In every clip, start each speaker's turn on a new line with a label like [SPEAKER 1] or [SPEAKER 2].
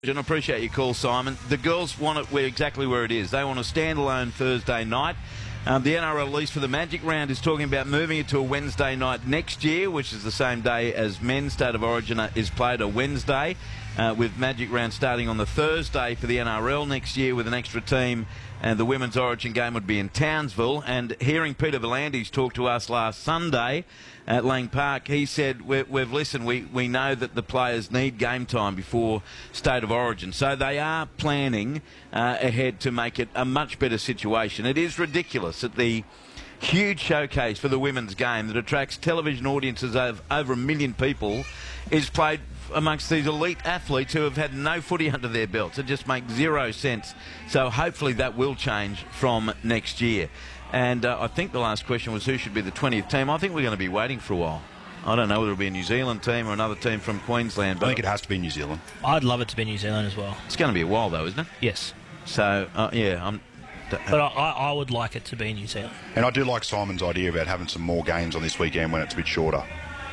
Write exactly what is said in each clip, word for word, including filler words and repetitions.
[SPEAKER 1] I appreciate your call, Simon. The girls want it where, exactly where it is. They want a standalone Thursday night. Um, the N R L lease for the Magic Round is talking about moving it to a Wednesday night next year, which is the same day as men's State of Origin is played, a Wednesday, uh, with Magic Round starting on the Thursday for the N R L next year with an extra team, and the women's Origin game would be in Townsville. And hearing Peter V'landys talk to us last Sunday at Lang Park, he said, we, we've listened, we, we know that the players need game time before State of Origin. So they are planning uh, ahead to make it a much better situation. It is ridiculous that the huge showcase for the women's game that attracts television audiences of over a million people is played amongst these elite athletes who have had no footy under their belts. It just makes zero sense. So hopefully that will change from next year. And uh, I think the last question was who should be the twentieth team. I think we're going to be waiting for a while. I don't know whether it'll be a New Zealand team or another team from Queensland. But
[SPEAKER 2] I think it has to be New Zealand.
[SPEAKER 3] I'd love it to be New Zealand as well.
[SPEAKER 1] It's going to be a while though, isn't it?
[SPEAKER 3] Yes.
[SPEAKER 1] So, uh, yeah, I'm...
[SPEAKER 3] But I, I would like it to be New Zealand.
[SPEAKER 2] And I do like Simon's idea about having some more games on this weekend when it's a bit shorter.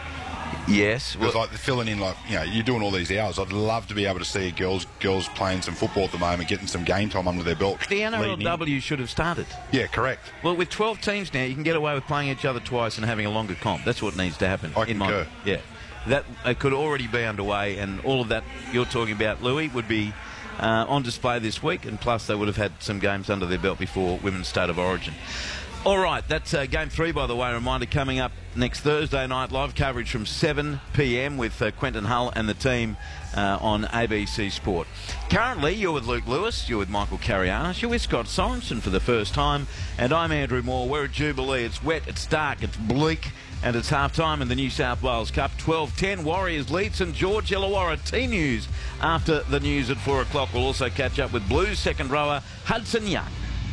[SPEAKER 1] Yes.
[SPEAKER 2] Because well, like filling in, like, you know, you're doing all these hours. I'd love to be able to see girls girls playing some football at the moment, getting some game time under their belt.
[SPEAKER 1] The N R L W should have started.
[SPEAKER 2] Yeah, correct.
[SPEAKER 1] Well, with twelve teams now, you can get away with playing each other twice and having a longer comp. That's what needs to happen.
[SPEAKER 2] I
[SPEAKER 1] in
[SPEAKER 2] concur.
[SPEAKER 1] My, yeah. That it could already be underway, and all of that you're talking about, Louis, would be uh, on display this week, and plus they would have had some games under their belt before Women's State of Origin. All right, that's uh, Game three, by the way. Reminder, coming up next Thursday night, live coverage from seven p m with uh, Quentin Hull and the team uh, on A B C Sport. Currently, you're with Luke Lewis, you're with Michael Carianis, you're with Scott Sorensen for the first time, and I'm Andrew Moore. We're at Jubilee. It's wet, it's dark, it's bleak, and it's half-time in the New South Wales Cup. twelve ten, Warriors lead St George Illawarra. T-News after the news at four o'clock. We'll also catch up with Blues second rower Hudson Young.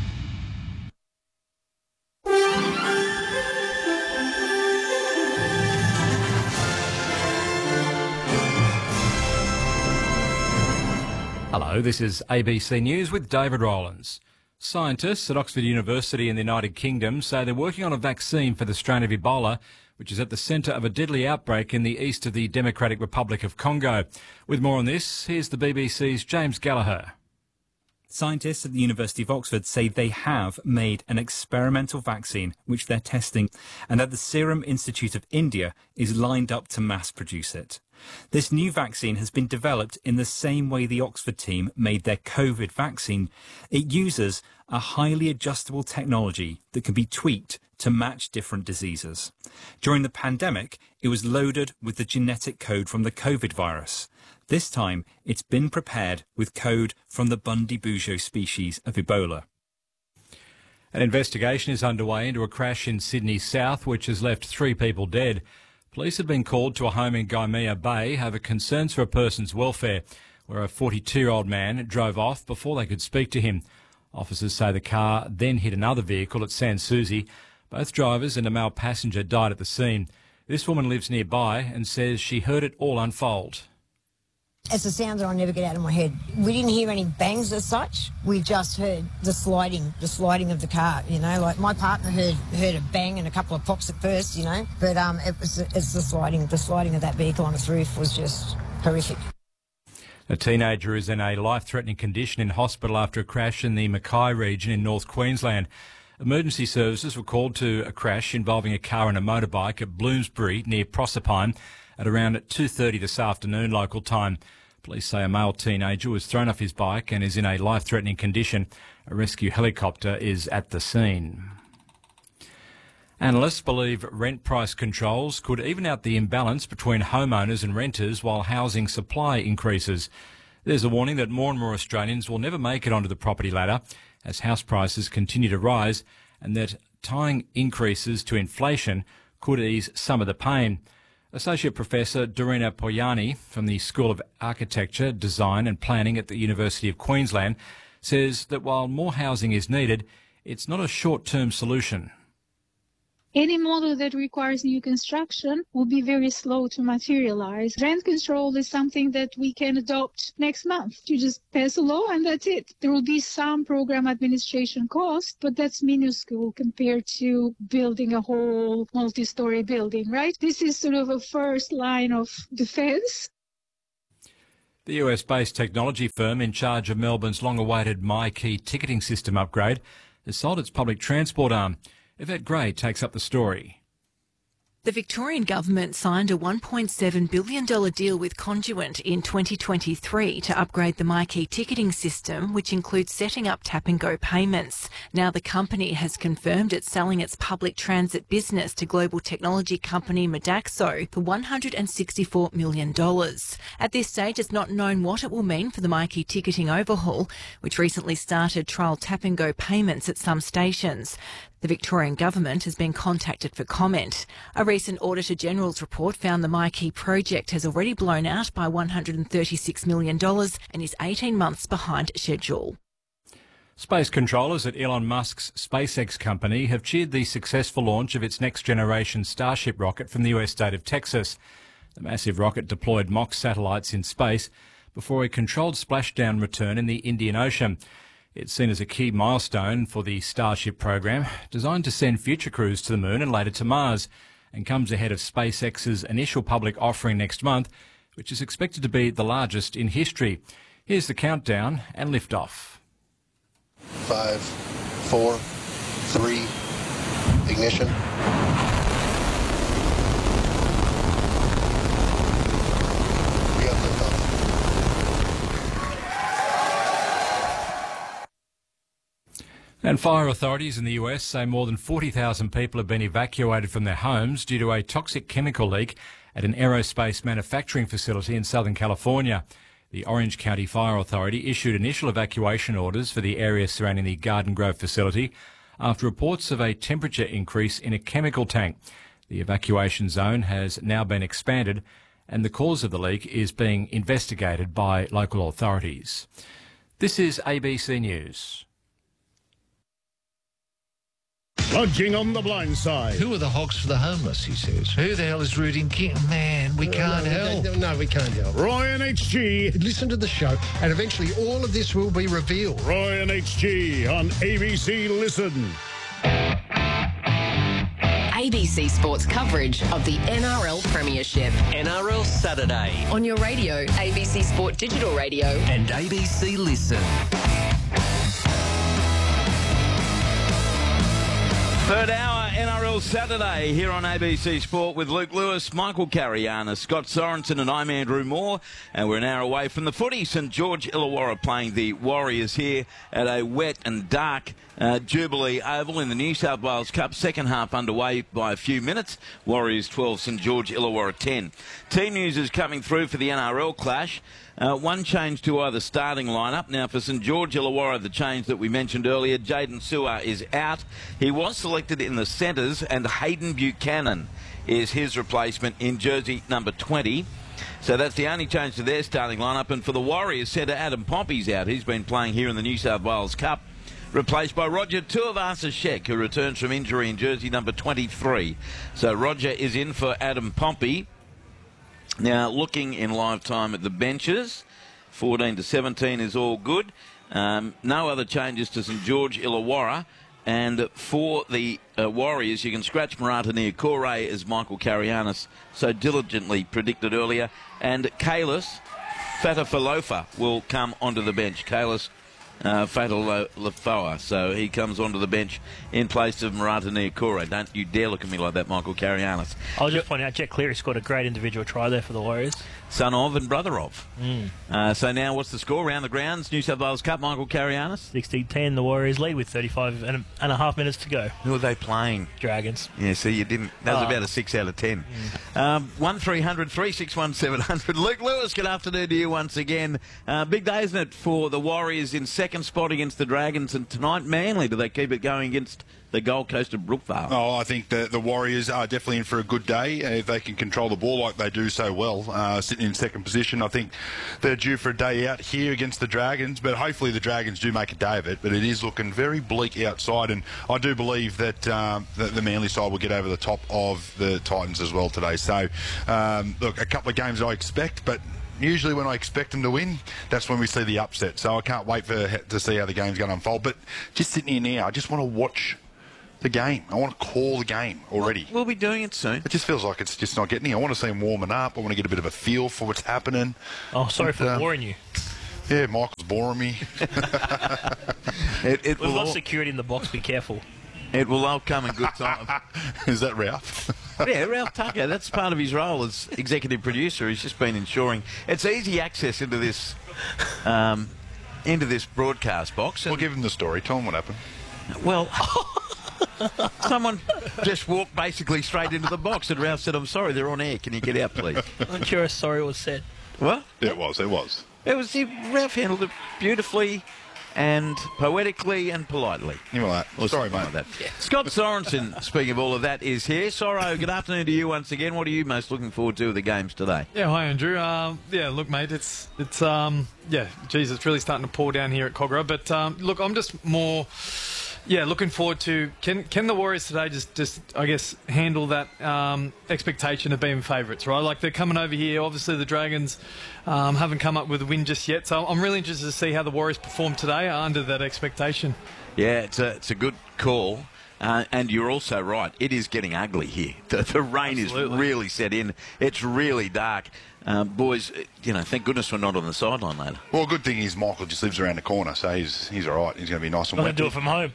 [SPEAKER 4] Hello, this is A B C News with David Rowlands. Scientists at Oxford University in the United Kingdom say they're working on a vaccine for the strain of Ebola, which is at the centre of a deadly outbreak in the east of the Democratic Republic of Congo. With more on this, here's the B B C's James Gallagher.
[SPEAKER 5] Scientists at the University of Oxford say they have made an experimental vaccine which they're testing, and that the Serum Institute of India is lined up to mass produce it. This new vaccine has been developed in the same way the Oxford team made their COVID vaccine. It uses a highly adjustable technology that can be tweaked to match different diseases. During the pandemic, it was loaded with the genetic code from the COVID virus. This time, it's been prepared with code from the Bundibugyo species of Ebola.
[SPEAKER 4] An investigation is underway into a crash in Sydney South, which has left three people dead. Police had been called to a home in Gymea Bay over concerns for a person's welfare, where a forty-two-year-old man drove off before they could speak to him. Officers say the car then hit another vehicle at Sans Souci. Both drivers and a male passenger died at the scene. This woman lives nearby and says she heard it all unfold.
[SPEAKER 6] It's a sound that I'll never get out of my head. We didn't hear any bangs as such. We just heard the sliding, the sliding of the car, you know. Like my partner heard heard a bang and a couple of pops at first, you know. But um, it was it's the sliding, the sliding of that vehicle on its roof was just horrific.
[SPEAKER 4] A teenager is in a life-threatening condition in hospital after a crash in the Mackay region in North Queensland. Emergency services were called to a crash involving a car and a motorbike at Bloomsbury near Proserpine at around two thirty this afternoon local time. Police say a male teenager was thrown off his bike and is in a life-threatening condition. A rescue helicopter is at the scene. Analysts believe rent price controls could even out the imbalance between homeowners and renters while housing supply increases. There's a warning that more and more Australians will never make it onto the property ladder as house prices continue to rise, and that tying increases to inflation could ease some of the pain. Associate Professor Dorina Poyani from the School of Architecture, Design and Planning at the University of Queensland says that while more housing is needed, it's not a short-term solution.
[SPEAKER 7] Any model that requires new construction will be very slow to materialize. Rent control is something that we can adopt next month. You just pass a law and that's it. There will be some program administration cost, but that's minuscule compared to building a whole multi-story building, right? This is sort of a first line of defense.
[SPEAKER 4] The U S-based technology firm in charge of Melbourne's long-awaited MyKey ticketing system upgrade has sold its public transport arm. Yvette Gray takes up the story.
[SPEAKER 8] The Victorian government signed a one point seven billion dollars deal with Conduent in twenty twenty-three to upgrade the MyKey ticketing system, which includes setting up tap-and-go payments. Now the company has confirmed it's selling its public transit business to global technology company Modaxo for one hundred sixty-four million dollars. At this stage, it's not known what it will mean for the MyKey ticketing overhaul, which recently started trial tap-and-go payments at some stations. The Victorian government has been contacted for comment. A recent Auditor General's report found the MyKey project has already blown out by one hundred thirty-six million dollars and is eighteen months behind schedule.
[SPEAKER 4] Space controllers at Elon Musk's SpaceX company have cheered the successful launch of its next-generation Starship rocket from the U S state of Texas. The massive rocket deployed mock satellites in space before a controlled splashdown return in the Indian Ocean. It's seen as a key milestone for the Starship program, designed to send future crews to the Moon and later to Mars, and comes ahead of SpaceX's initial public offering next month, which is expected to be the largest in history. Here's the countdown and liftoff.
[SPEAKER 9] Five, four, three, ignition. We got liftoff.
[SPEAKER 4] And fire authorities in the U S say more than forty thousand people have been evacuated from their homes due to a toxic chemical leak at an aerospace manufacturing facility in Southern California. The Orange County Fire Authority issued initial evacuation orders for the area surrounding the Garden Grove facility after reports of a temperature increase in a chemical tank. The evacuation zone has now been expanded and the cause of the leak is being investigated by local authorities. This is A B C News.
[SPEAKER 10] Lodging on the blind side.
[SPEAKER 11] Who are the hogs for the homeless, he says. Who the hell is rooting King? Man, we can't
[SPEAKER 10] no,
[SPEAKER 11] help.
[SPEAKER 10] No, no, we can't help. Roy and H G.
[SPEAKER 11] Listen to the show, and eventually all of this will be revealed.
[SPEAKER 10] Roy and H G on A B C Listen.
[SPEAKER 12] A B C Sports coverage of the N R L Premiership.
[SPEAKER 13] N R L Saturday.
[SPEAKER 12] On your radio, A B C Sport Digital Radio.
[SPEAKER 13] And A B C Listen.
[SPEAKER 1] Third hour N R L Saturday here on A B C Sport with Luke Lewis, Michael Carianis, Scott Sorensen and I'm Andrew Moore. And we're an hour away from the footy. St George Illawarra playing the Warriors here at a wet and dark uh, Jubilee Oval in the New South Wales Cup. Second half underway by a few minutes. Warriors twelve, St George Illawarra ten. Team news is coming through for the N R L clash. Uh, one change to either starting lineup. Now for St George Illawarra, the change that we mentioned earlier, Jaden Sewer is out. He was selected in the centres and Hayden Buchanan is his replacement in jersey number twenty. So that's the only change to their starting lineup. And for the Warriors, centre Adam Pompey's out. He's been playing here in the New South Wales Cup, replaced by Roger Tuivasa-Sheck, who returns from injury in jersey number twenty-three. So Roger is in for Adam Pompey. Now, looking in live time at the benches, fourteen to seventeen is all good. Um, no other changes to St George Illawarra. And for the uh, Warriors, you can scratch Marata Niukore as Michael Carianis so diligently predicted earlier. And Kalis Fatafalofa will come onto the bench. Kalis Uh, Fatalafoa, so he comes onto the bench in place of Marata Niukore. Don't you dare look at me like that, Michael Carianis.
[SPEAKER 3] I'll just point out Jet Cleary scored a great individual try there for the Warriors.
[SPEAKER 1] Son of and brother of.
[SPEAKER 3] Mm.
[SPEAKER 1] Uh, so now what's the score around the grounds? New South Wales Cup, Michael Carianis?
[SPEAKER 3] sixteen ten, the Warriors lead with thirty-five and a, and a half minutes to go.
[SPEAKER 1] Who are they playing?
[SPEAKER 3] Dragons.
[SPEAKER 1] Yeah, see, you didn't. That was
[SPEAKER 3] oh.
[SPEAKER 1] about a six out of ten.
[SPEAKER 3] Mm.
[SPEAKER 1] Um, one three hundred three six one seven hundred. Luke Lewis, good afternoon to you once again. Uh, big day, isn't it, for the Warriors in second spot against the Dragons, and tonight Manly, do they keep it going against the Gold Coast of Brookvale?
[SPEAKER 2] Oh, I think the, the Warriors are definitely in for a good day if they can control the ball like they do so well, uh, sitting in second position. I think they're due for a day out here against the Dragons, but hopefully the Dragons do make a day of it. But it is looking very bleak outside, and I do believe that, um, that the Manly side will get over the top of the Titans as well today. So, um, look, a couple of games I expect, but usually when I expect them to win, that's when we see the upset. So I can't wait for to see how the game's going to unfold. But just sitting here now, I just want to watch the game. I want to call the game already.
[SPEAKER 1] We'll be doing it soon.
[SPEAKER 2] It just feels like it's just not getting. I want to see him warming up. I want to get a bit of a feel for what's happening.
[SPEAKER 3] Oh, sorry
[SPEAKER 2] and,
[SPEAKER 3] for
[SPEAKER 2] uh,
[SPEAKER 3] boring you.
[SPEAKER 2] Yeah, Michael's boring me.
[SPEAKER 1] it, it
[SPEAKER 3] We've
[SPEAKER 1] will
[SPEAKER 3] got
[SPEAKER 1] all,
[SPEAKER 3] security in the box. Be careful.
[SPEAKER 1] It will all come in good time.
[SPEAKER 2] Is that Ralph?
[SPEAKER 1] Yeah, Ralph Tucker. That's part of his role as executive producer. He's just been ensuring it's easy access into this um, into this broadcast box.
[SPEAKER 2] We'll give him the story. Tell him what happened.
[SPEAKER 1] Well, someone just walked basically straight into the box, and Ralph said, "I'm sorry, they're on air. Can you get out, please?"
[SPEAKER 3] I'm sure sorry was said.
[SPEAKER 1] What?
[SPEAKER 2] Yeah, it was. It was.
[SPEAKER 1] It was. He, Ralph handled it beautifully. And poetically and politely.
[SPEAKER 2] You know that.
[SPEAKER 1] Or
[SPEAKER 2] Sorry,
[SPEAKER 1] something
[SPEAKER 2] mate.
[SPEAKER 1] like that. Yeah. Scott Sorensen, speaking of all of that, is here. Sorro, good afternoon to you once again. What are you most looking forward to with the games today?
[SPEAKER 14] Yeah, hi Andrew. Um, yeah, look, mate, it's it's um, yeah, geez, it's really starting to pour down here at Cogra. But um, look, I'm just more. Yeah, looking forward to can can the Warriors today just, just I guess handle that um, expectation of being favourites, right? Like they're coming over here. Obviously, the Dragons um, haven't come up with a win just yet, so I'm really interested to see how the Warriors perform today under that expectation.
[SPEAKER 1] Yeah, it's a it's a good call. Uh, and you're also right. It is getting ugly here. The, the rain Absolutely. is really set in. It's really dark. Um, boys, you know, thank goodness we're not on the sideline later.
[SPEAKER 2] Well, good thing is Michael just lives around the corner, so he's he's all right. He's going to be nice and
[SPEAKER 3] I'm
[SPEAKER 2] wet.
[SPEAKER 3] going to do it from home.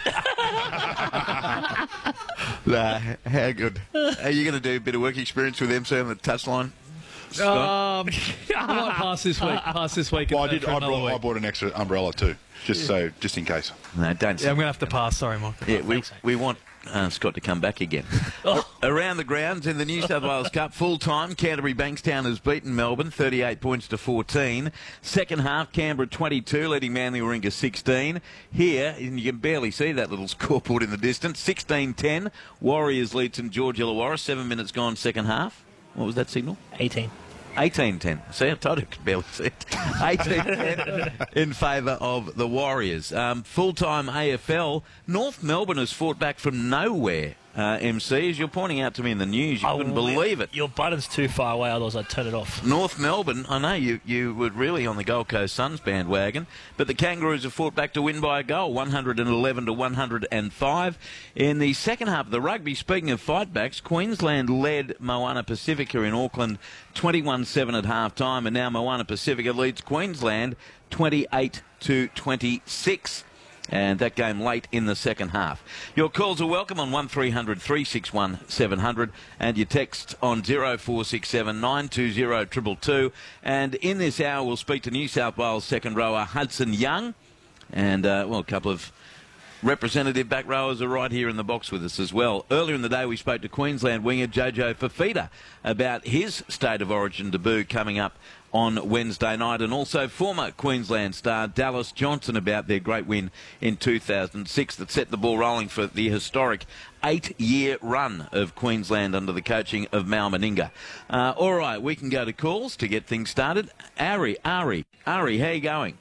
[SPEAKER 1] Nah, how good. Are you going to do a bit of work experience with M C on the touchline?
[SPEAKER 14] Um, I might pass this week. Pass this week.
[SPEAKER 2] Well, I did. I brought, I bought an extra umbrella too, just yeah. so just in case.
[SPEAKER 1] No, don't.
[SPEAKER 14] Yeah, I'm going to have to pass. Sorry, Michael.
[SPEAKER 1] Yeah,
[SPEAKER 14] oh,
[SPEAKER 1] we
[SPEAKER 14] thanks,
[SPEAKER 1] we want uh, Scott to come back again. oh. Around the grounds in the New South Wales Cup, full time, Canterbury Bankstown has beaten Melbourne thirty-eight points to fourteen. Second half, Canberra twenty-two, leading Manly Warringah sixteen. Here, and you can barely see that little scoreboard in the distance. sixteen ten. Warriors lead St George Illawarra. Seven minutes gone, second half. What was that signal?
[SPEAKER 3] eighteen.
[SPEAKER 1] eighteen ten. See, I told you I could barely see it. eighteen ten in favour of the Warriors. Um, full-time A F L, North Melbourne has fought back from nowhere, uh, M C. As you're pointing out to me in the news, you
[SPEAKER 3] oh,
[SPEAKER 1] couldn't believe it.
[SPEAKER 3] Your button's too far away, otherwise I'd turn it off.
[SPEAKER 1] North Melbourne, I know you, you were really on the Gold Coast Suns bandwagon, but the Kangaroos have fought back to win by a goal, one hundred eleven to one hundred five. In the second half of the rugby, speaking of fightbacks, Queensland led Moana Pacifica in Auckland twenty-one seven at half-time, and now Moana Pacifica leads Queensland twenty-eight to twenty-six. And that game late in the second half. Your calls are welcome on one three hundred three six one seven hundred and your text on zero four six seven nine two zero two two two. And in this hour, we'll speak to New South Wales second rower Hudson Young. And, uh, well, a couple of representative back rowers are right here in the box with us as well. Earlier in the day, we spoke to Queensland winger Jojo Fafita about his State of Origin debut coming up on Wednesday night, and also former Queensland star Dallas Johnson about their great win in two thousand six that set the ball rolling for the historic eight-year run of Queensland under the coaching of Mal Meninga. Uh, all right, we can go to calls to get things started. Ari, Ari, Ari, how you going?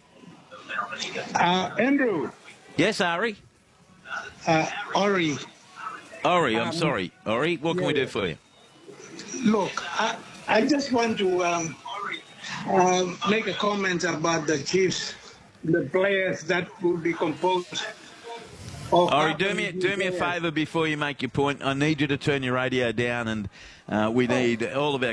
[SPEAKER 15] Uh, Andrew.
[SPEAKER 1] Yes, Ari?
[SPEAKER 15] Uh, Ori.
[SPEAKER 1] Ori, I'm
[SPEAKER 15] um,
[SPEAKER 1] sorry. Ori, what can
[SPEAKER 15] yeah,
[SPEAKER 1] we do for you?
[SPEAKER 15] Look, I, I just want to um, um, make a comment about the Chiefs, the players that will be composed of...
[SPEAKER 1] Ori, do me, do me a favour before you make your point. I need you to turn your radio down, and uh, we need all of our